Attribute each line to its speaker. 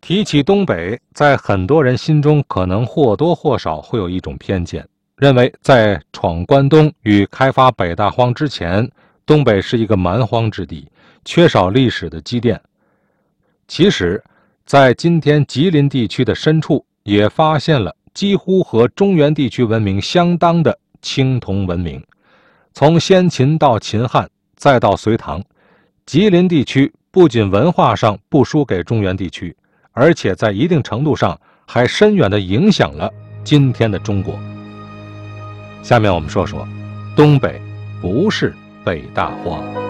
Speaker 1: 提起东北，在很多人心中可能或多或少会有一种偏见，认为在闯关东与开发北大荒之前，东北是一个蛮荒之地，缺少历史的积淀。其实，在今天吉林地区的深处，也发现了几乎和中原地区文明相当的青铜文明。从先秦到秦汉，再到隋唐，吉林地区不仅文化上不输给中原地区，而且在一定程度上还深远地影响了今天的中国。下面我们说说，东北不是北大荒。